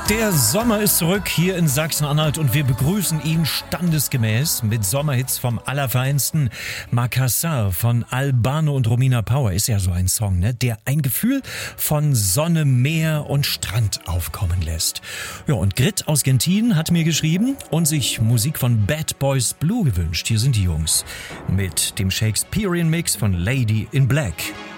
Der Sommer ist zurück hier in Sachsen-Anhalt und wir begrüßen ihn standesgemäß mit Sommerhits vom Allerfeinsten. Macassar von Albano und Romina Power ist ja so ein Song, ne, der ein Gefühl von Sonne, Meer und Strand aufkommen lässt. Ja, und Grit aus Gentin hat mir geschrieben und sich Musik von Bad Boys Blue gewünscht. Hier sind die Jungs mit dem Shakespearean Mix von Lady in Black.